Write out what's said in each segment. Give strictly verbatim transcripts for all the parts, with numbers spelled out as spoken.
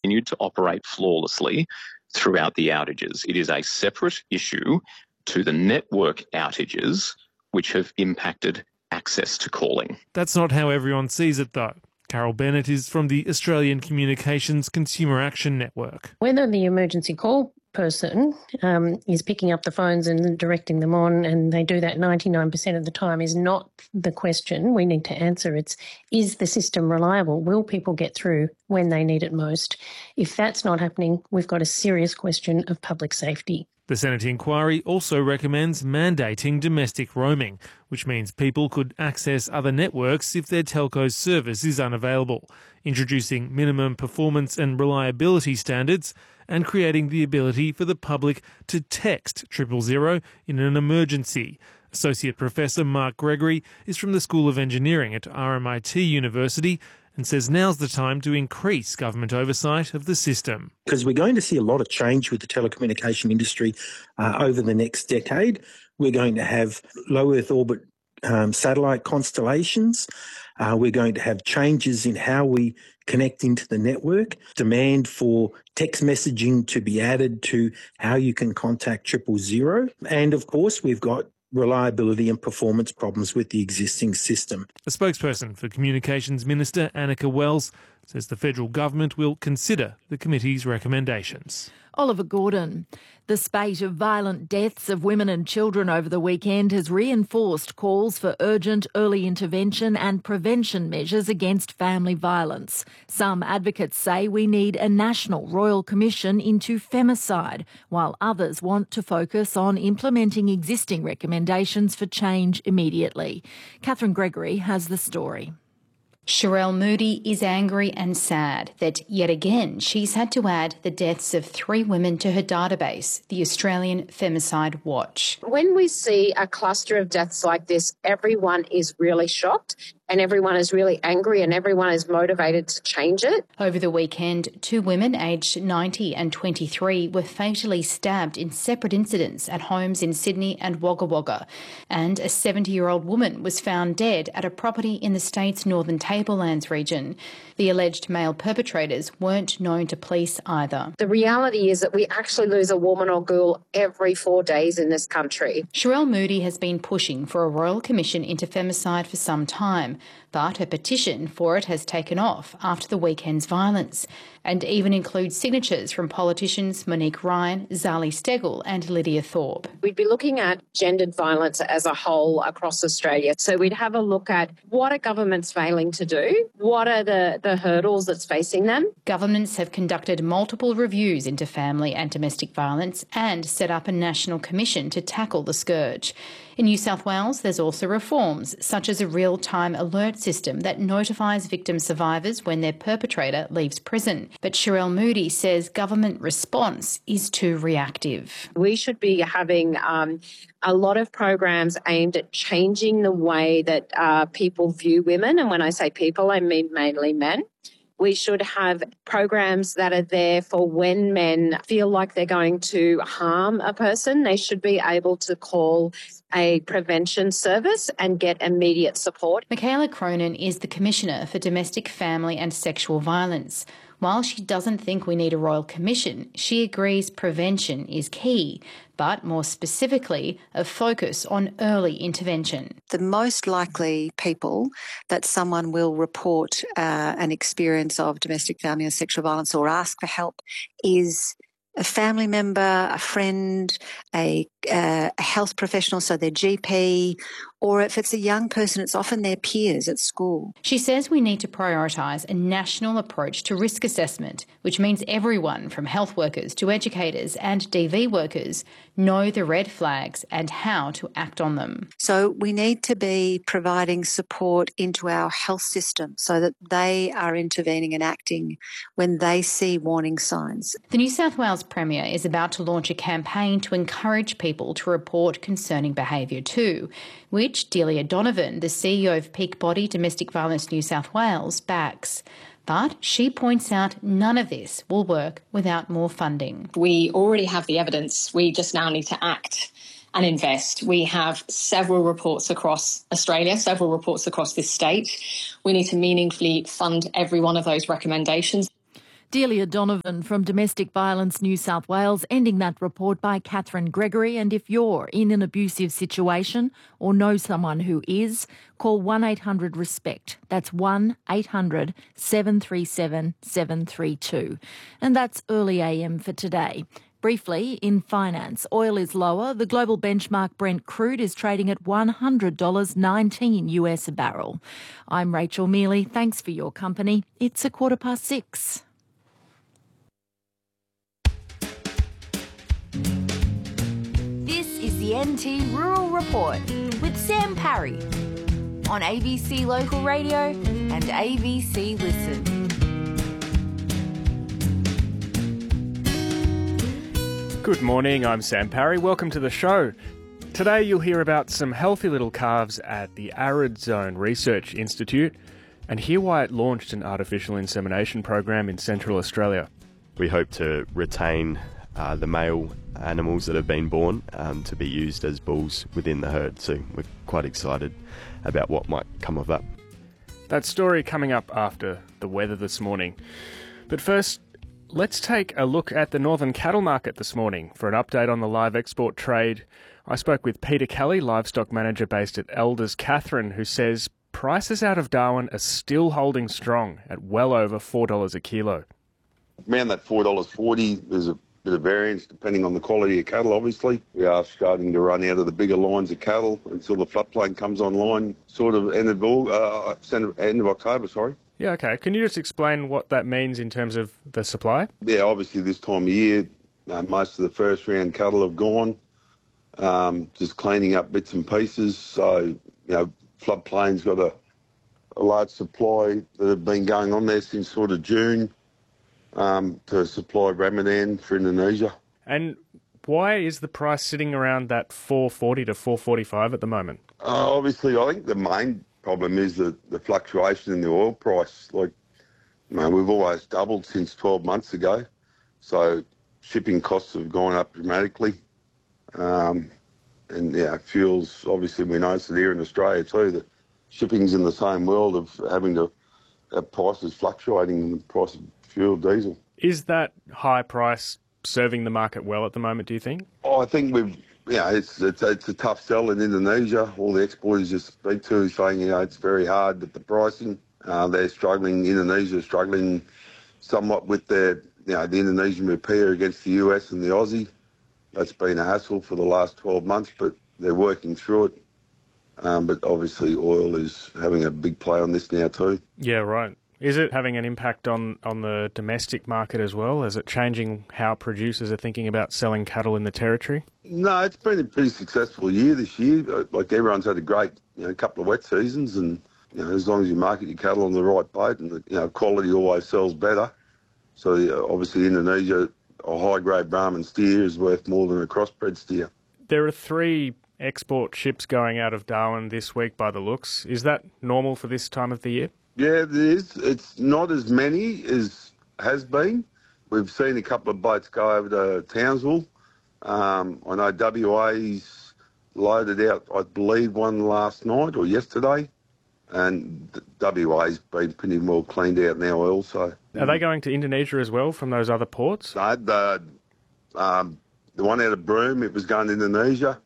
continued to operate flawlessly throughout the outages. It is a separate issue to the network outages which have impacted access to calling. That's not how everyone sees it, though. Carol Bennett is from the Australian Communications Consumer Action Network. Whether the emergency call person um, is picking up the phones and directing them on, and they do that ninety-nine percent of the time, is not the question we need to answer. It's, is the system reliable? Will people get through when they need it most? If that's not happening, we've got a serious question of public safety. The Senate inquiry also recommends mandating domestic roaming, which means people could access other networks if their telco's service is unavailable, introducing minimum performance and reliability standards and creating the ability for the public to text triple zero in an emergency. Associate Professor Mark Gregory is from the School of Engineering at R M I T University and says now's the time to increase government oversight of the system. Because we're going to see a lot of change with the telecommunication industry uh, over the next decade. We're going to have low Earth orbit um, satellite constellations. Uh, we're going to have changes in how we connect into the network, demand for text messaging to be added to how you can contact triple zero. And of course, we've got reliability and performance problems with the existing system. A spokesperson for Communications Minister Annika Wells says the federal government will consider the committee's recommendations. Oliver Gordon. The spate of violent deaths of women and children over the weekend has reinforced calls for urgent early intervention and prevention measures against family violence. Some advocates say we need a national royal commission into femicide, while others want to focus on implementing existing recommendations for change immediately. Catherine Gregory has the story. Sherelle Moody is angry and sad that yet again she's had to add the deaths of three women to her database, the Australian Femicide Watch. When we see a cluster of deaths like this, everyone is really shocked and everyone is really angry and everyone is motivated to change it. Over the weekend, two women aged ninety and twenty-three were fatally stabbed in separate incidents at homes in Sydney and Wagga Wagga, and a seventy-year-old woman was found dead at a property in the state's Northern Tablelands region. The alleged male perpetrators weren't known to police either. The reality is that we actually lose a woman or girl every four days in this country. Sherelle Moody has been pushing for a royal commission into femicide for some time, but her petition for it has taken off after the weekend's violence, and even includes signatures from politicians Monique Ryan, Zali Steggall and Lydia Thorpe. We'd be looking at gendered violence as a whole across Australia. So we'd have a look at what are governments failing to do, what are the, the hurdles that's facing them. Governments have conducted multiple reviews into family and domestic violence and set up a national commission to tackle the scourge. In New South Wales, there's also reforms, such as a real-time alert system that notifies victim survivors when their perpetrator leaves prison. But Sherelle Moody says government response is too reactive. We should be having um, a lot of programs aimed at changing the way that uh, people view women. And when I say people, I mean mainly men. We should have programs that are there for when men feel like they're going to harm a person. They should be able to call a prevention service and get immediate support. Michaela Cronin is the Commissioner for Domestic, Family and Sexual Violence. While she doesn't think we need a royal commission, she agrees prevention is key, but more specifically, a focus on early intervention. The most likely people that someone will report uh, an experience of domestic, family and sexual violence or ask for help is a family member, a friend, a, uh, a health professional, so their G P, or if it's a young person, it's often their peers at school. She says we need to prioritise a national approach to risk assessment, which means everyone from health workers to educators and D V workers know the red flags and how to act on them. So we need to be providing support into our health system so that they are intervening and acting when they see warning signs. The New South Wales Premier is about to launch a campaign to encourage people to report concerning behaviour too, which Delia Donovan, the C E O of Peak Body Domestic Violence New South Wales, backs. But she points out none of this will work without more funding. We already have the evidence. We just now need to act and invest. We have several reports across Australia, several reports across this state. We need to meaningfully fund every one of those recommendations. Delia Donovan from Domestic Violence New South Wales, ending that report by Catherine Gregory. And if you're in an abusive situation or know someone who is, call one eight hundred RESPECT. That's one eight hundred seven three seven seven three two. And that's Early A M for today. Briefly, in finance, oil is lower. The global benchmark Brent crude is trading at one hundred dollars nineteen U S a barrel. I'm Rachel Mealy. Thanks for your company. It's a quarter past six. This is the N T Rural Report with Sam Parry on A B C Local Radio and A B C Listen. Good morning, I'm Sam Parry. Welcome to the show. Today you'll hear about some healthy little calves at the Arid Zone Research Institute and hear why it launched an artificial insemination program in Central Australia. We hope to retain uh, the male animals that have been born um, to be used as bulls within the herd, so we're quite excited about what might come of that. That story coming up after the weather this morning. But first, let's take a look at the Northern Cattle Market this morning. For an update on the live export trade, I spoke with Peter Kelly, livestock manager based at Elders Katherine, who says prices out of Darwin are still holding strong at well over four dollars a kilo. Around that four dollars forty, there's a bit of variance depending on the quality of cattle, obviously. We are starting to run out of the bigger lines of cattle until the floodplain comes online, sort of end of, uh, end of October, sorry. Yeah, okay. Can you just explain what that means in terms of the supply? Yeah, obviously this time of year, uh, most of the first round cattle have gone, um, just cleaning up bits and pieces. So, you know, floodplain's got a, a large supply that have been going on there since sort of June um, to supply Ramadan for Indonesia. And why is the price sitting around that four forty to four forty-five at the moment? Uh, obviously, I think the main problem is the, the fluctuation in the oil price. Like, you know, we've almost doubled since twelve months ago. So shipping costs have gone up dramatically. Um, and, yeah, fuels, obviously we notice it here in Australia too, that shipping's in the same world of having to have prices fluctuating in the price of fuel, diesel. Is that high price serving the market well at the moment, do you think? Oh, I think we've... Yeah, it's, it's it's a tough sell in Indonesia. All the exporters you speak to are saying, you know, it's very hard with the pricing. Uh, they're struggling, Indonesia's struggling somewhat with their, you know, the Indonesian rupiah against the U S and the Aussie. That's been a hassle for the last twelve months, but they're working through it. Um, but obviously oil is having a big play on this now too. Yeah, right. Is it having an impact on, on the domestic market as well? Is it changing how producers are thinking about selling cattle in the territory? No, it's been a pretty successful year this year. Like, everyone's had a great, you know, couple of wet seasons, and, you know, as long as you market your cattle on the right boat, and the, you know, quality always sells better. So uh, obviously Indonesia, a high-grade Brahman steer is worth more than a crossbred steer. There are three export ships going out of Darwin this week by the looks. Is that normal for this time of the year? Yeah, it is. It's not as many as has been. We've seen a couple of boats go over to Townsville. Um, I know W A's loaded out, I believe, one last night or yesterday, and W A's been pretty well cleaned out now also. Are they going to Indonesia as well from those other ports? No, the, um, the one out of Broome, it was going to Indonesia.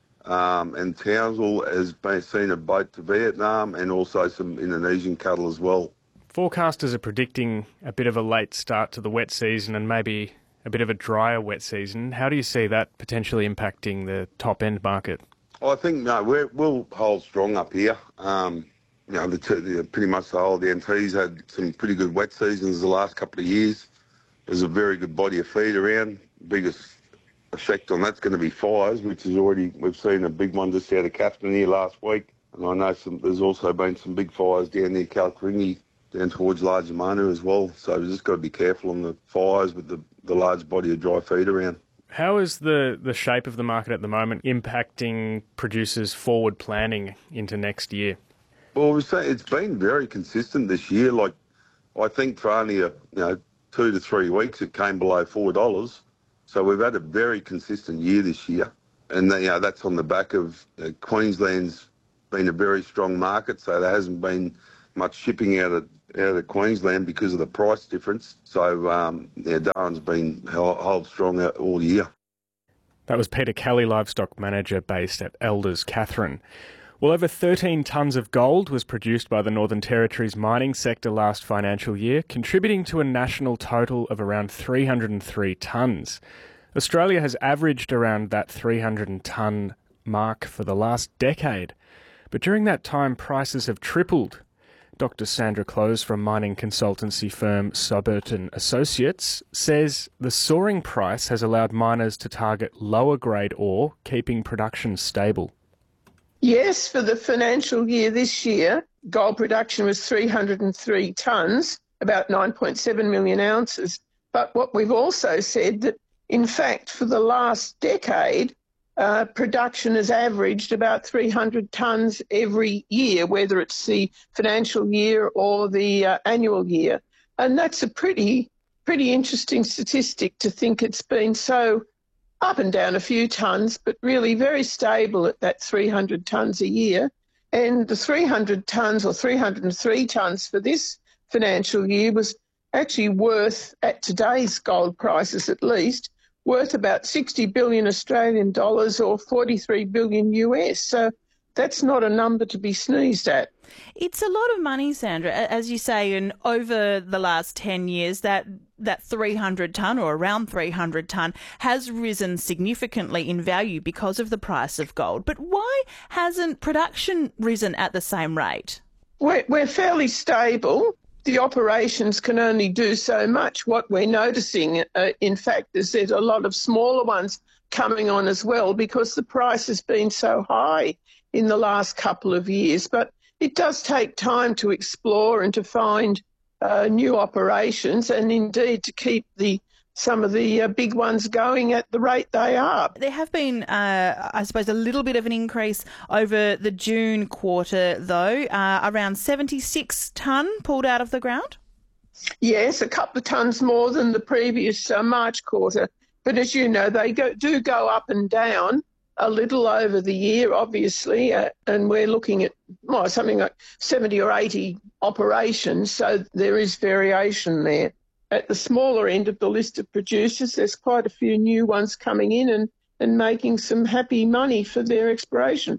Um, and Townsville has been seen a boat to Vietnam and also some Indonesian cattle as well. Forecasters are predicting a bit of a late start to the wet season and maybe a bit of a drier wet season. How do you see that potentially impacting the top-end market? I think, no, we're, we'll hold strong up here. Um, you know, the, the, pretty much the whole of the N T's had some pretty good wet seasons the last couple of years. There's a very good body of feed around. Biggest effect on that's going to be fires, which is already, we've seen a big one just out of Katherine here last week. And I know some, there's also been some big fires down near Kalkaringi, down towards Largemanu as well. So we've just got to be careful on the fires with the, the large body of dry feed around. How is the, the shape of the market at the moment impacting producers' forward planning into next year? Well, we've seen, it's been very consistent this year. Like, I think for only a, you know, two to three weeks it came below four dollars. So we've had a very consistent year this year. And, you know, that's on the back of uh, Queensland's been a very strong market, so there hasn't been much shipping out of out of Queensland because of the price difference. So um, yeah, Darwin's been hold, hold strong all year. That was Peter Kelly, Livestock Manager based at Elders, Katherine. Well, over thirteen tonnes of gold was produced by the Northern Territory's mining sector last financial year, contributing to a national total of around three hundred three tonnes. Australia has averaged around that three hundred tonne mark for the last decade. But during that time, prices have tripled. Doctor Sandra Close from mining consultancy firm Soberton Associates says the soaring price has allowed miners to target lower grade ore, keeping production stable. Yes, for the financial year this year, gold production was three hundred three tonnes, about nine point seven million ounces. But what we've also said that, in fact, for the last decade, Uh, production has averaged about three hundred tonnes every year, whether it's the financial year or the uh, annual year. And that's a pretty, pretty interesting statistic to think it's been so up and down a few tonnes, but really very stable at that three hundred tonnes a year. And the three hundred tonnes or three hundred three tonnes for this financial year was actually worth, at today's gold prices at least, worth about sixty billion Australian dollars or forty-three billion U S. So that's not a number to be sneezed at. It's a lot of money, Sandra. As you say, and over the last ten years, that that three hundred tonne or around three hundred tonne has risen significantly in value because of the price of gold. But why hasn't production risen at the same rate? We're, we're fairly stable. The operations can only do so much. What we're noticing, uh, in fact, is there's a lot of smaller ones coming on as well because the price has been so high in the last couple of years. But it does take time to explore and to find uh, new operations and indeed to keep the some of the uh, big ones going at the rate they are. There have been, uh, I suppose, a little bit of an increase over the June quarter, though, uh, around seventy-six tonne pulled out of the ground? Yes, a couple of tonnes more than the previous uh, March quarter. But as you know, they go, do go up and down a little over the year, obviously, uh, and we're looking at well, something like seventy or eighty operations, so there is variation there. At the smaller end of the list of producers, there's quite a few new ones coming in and, and making some happy money for their exploration.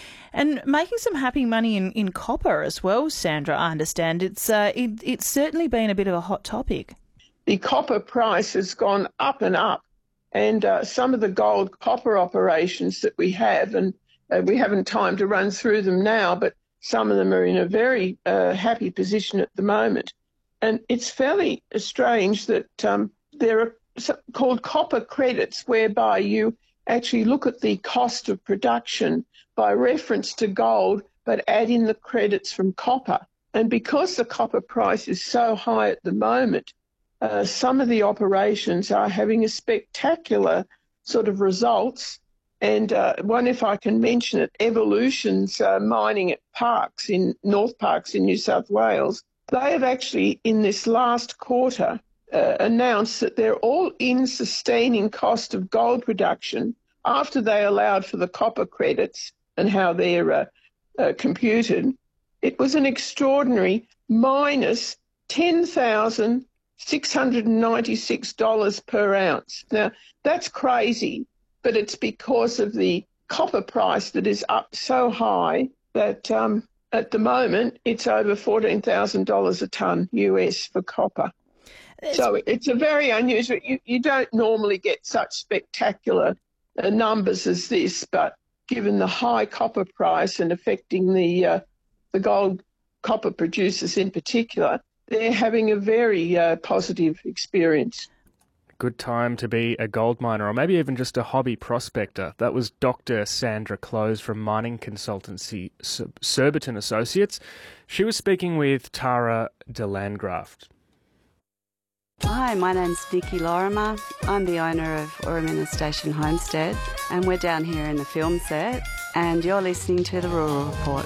And making some happy money in, in copper as well, Sandra, I understand. It's uh, it, it's certainly been a bit of a hot topic. The copper price has gone up and up, and uh, some of the gold copper operations that we have, and uh, we haven't time to run through them now, but some of them are in a very uh, happy position at the moment. And it's fairly strange that um, there are called copper credits, whereby you actually look at the cost of production by reference to gold, but add in the credits from copper. And because the copper price is so high at the moment, uh, some of the operations are having a spectacular sort of results. And uh, one, if I can mention it, Evolution's uh, mining at Parkes in North Parkes in New South Wales, they have actually, in this last quarter, uh, announced that their all-in sustaining cost of gold production, after they allowed for the copper credits and how they're uh, uh, computed, it was an extraordinary minus ten thousand six hundred ninety-six dollars per ounce. Now, that's crazy, but it's because of the copper price that is up so high that um, at the moment it's over fourteen thousand dollars a tonne U S for copper. It's, so it's a very unusual. You, you don't normally get such spectacular uh, numbers as this, but given the high copper price and affecting the uh, the gold copper producers in particular, they're having a very uh, positive experience. Good time to be a gold miner, or maybe even just a hobby prospector. That was Doctor Sandra Close from mining consultancy Soberton Associates. She was speaking with Tara de Landgraft. Hi, my name's Nikki Lorimer. I'm the owner of Oramina Station Homestead, and we're down here in the film set, and you're listening to the Rural Report.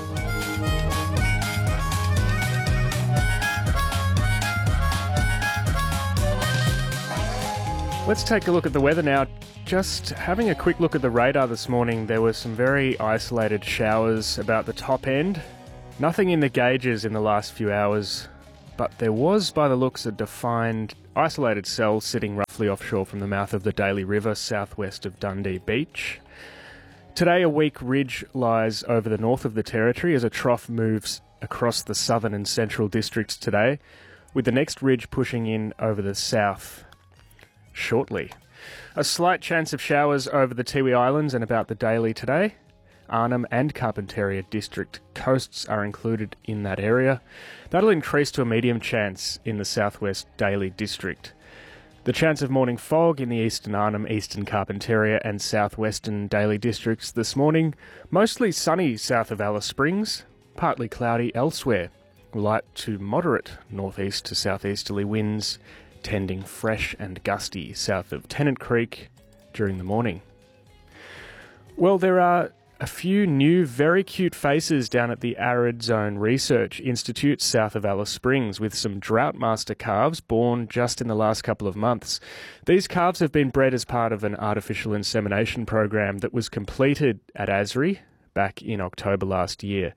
Let's take a look at the weather now. Just having a quick look at the radar this morning, there were some very isolated showers about the top end. Nothing in the gauges in the last few hours, but there was, by the looks, a defined, isolated cell sitting roughly offshore from the mouth of the Daly River, southwest of Dundee Beach. Today, a weak ridge lies over the north of the territory as a trough moves across the southern and central districts today, with the next ridge pushing in over the south shortly. A slight chance of showers over the Tiwi Islands and about the Daly today. Arnhem and Carpentaria district coasts are included in that area. That'll increase to a medium chance in the southwest Daly district. The chance of morning fog in the eastern Arnhem, eastern Carpentaria and southwestern Daly districts this morning. Mostly sunny south of Alice Springs, partly cloudy elsewhere. Light to moderate northeast to southeasterly winds, tending fresh and gusty south of Tennant Creek during the morning. Well, there are a few new, very cute faces down at the Arid Zone Research Institute south of Alice Springs with some Droughtmaster calves born just in the last couple of months. These calves have been bred as part of an artificial insemination program that was completed at ASRI back in October last year.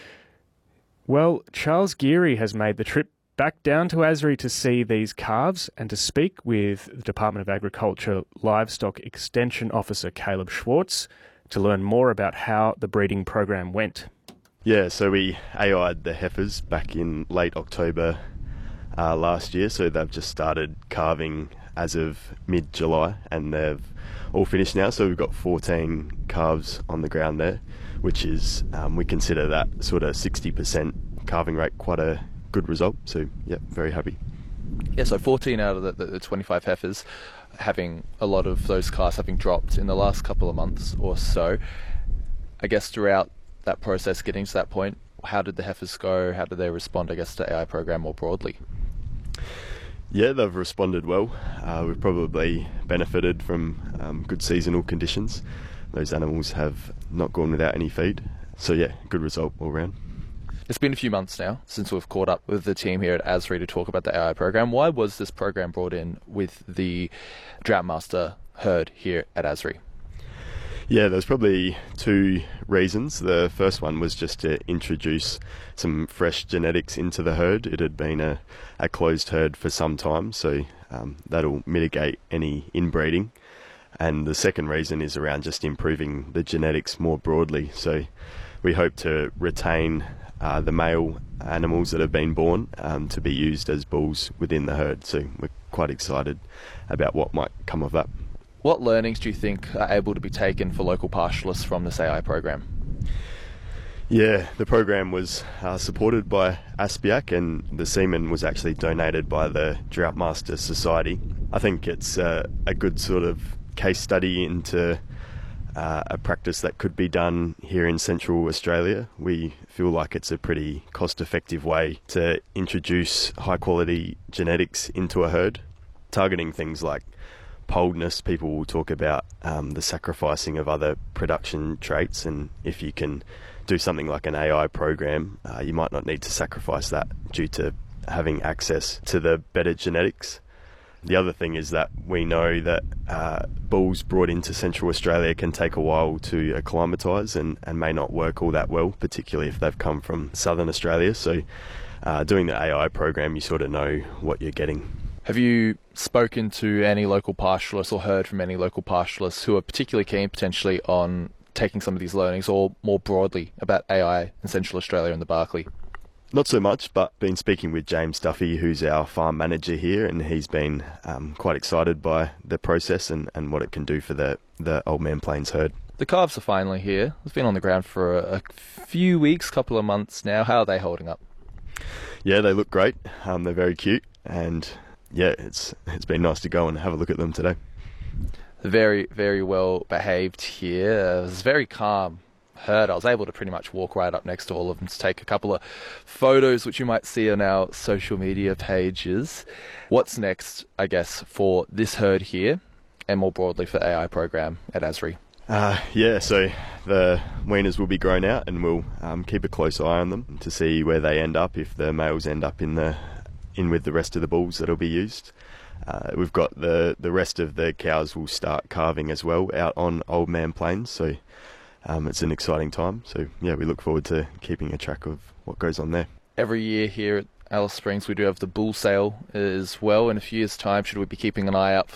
Well, Charles Geary has made the trip back down to ASRI to see these calves and to speak with the Department of Agriculture Livestock Extension Officer Caleb Schwartz to learn more about how the breeding program went. Yeah, so we A I'd the heifers back in late October uh, last year, so they've just started calving as of mid-July and they've all finished now, so we've got fourteen calves on the ground there, which is, um, we consider that sort of sixty percent calving rate quite a good result, so yeah, very happy. Yeah, so fourteen out of the, the, the twenty-five heifers, having a lot of those calves having dropped in the last couple of months or so. I guess throughout that process, getting to that point, how did the heifers go? How did they respond, I guess, to A I program more broadly? Yeah, they've responded well. Uh, we've probably benefited from um, good seasonal conditions. Those animals have not gone without any feed. So yeah, good result all round. It's been a few months now since we've caught up with the team here at ASRI to talk about the A I program. Why was this program brought in with the Droughtmaster herd here at ASRI? Yeah, there's probably two reasons. The first one was just to introduce some fresh genetics into the herd. It had been a, a closed herd for some time, so um, that'll mitigate any inbreeding. And the second reason is around just improving the genetics more broadly. So we hope to retain uh, the male animals that have been born um, to be used as bulls within the herd. So we're quite excited about what might come of that. What learnings do you think are able to be taken for local pastoralists from this A I program? Yeah, the program was uh, supported by ASPIAC and the semen was actually donated by the Droughtmaster Society. I think it's uh, a good sort of case study into uh, a practice that could be done here in Central Australia. We feel like it's a pretty cost-effective way to introduce high-quality genetics into a herd, targeting things like poledness. People will talk about um, the sacrificing of other production traits, and if you can do something like an A I program, uh, you might not need to sacrifice that due to having access to the better genetics. The other thing is that we know that uh, bulls brought into Central Australia can take a while to acclimatise and, and may not work all that well, particularly if they've come from Southern Australia. So uh, doing the A I program, you sort of know what you're getting. Have you spoken to any local pastoralists or heard from any local pastoralists who are particularly keen potentially on taking some of these learnings or more broadly about A I in Central Australia and the Barkly? Not so much, but been speaking with James Duffy, who's our farm manager here, and he's been um, quite excited by the process and, and what it can do for the, the Old Man Plains herd. The calves are finally here. It's been on the ground for a, a few weeks, couple of months now. How are they holding up? Yeah, they look great. Um, they're very cute, and yeah, it's it's been nice to go and have a look at them today. Very, very well behaved here. It was very calm herd. I was able to pretty much walk right up next to all of them to take a couple of photos, which you might see on our social media pages. What's next, I guess, for this herd here and more broadly for the A I program at ASRI? Uh, yeah, so the weaners will be grown out and we'll um, keep a close eye on them to see where they end up, if the males end up in the in with the rest of the bulls that'll be used. Uh, we've got the, the rest of the cows will start calving as well out on Old Man Plains, so um, it's an exciting time. So yeah, we look forward to keeping a track of what goes on there. Every year here at Alice Springs, we do have the bull sale as well in a few years' time. Should we be keeping an eye out for